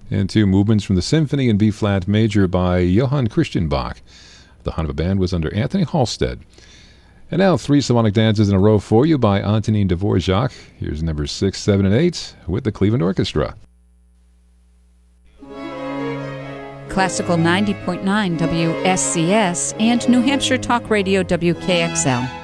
and two movements from the Symphony in B-flat major by Johann Christian Bach. The Hanova Band was under Anthony Halstead. And now 3 symphonic dances in a row for you by Antonin Dvorak. Here's numbers 6, 7, and 8 with the Cleveland Orchestra. Classical 90.9 WSCS and New Hampshire Talk Radio WKXL.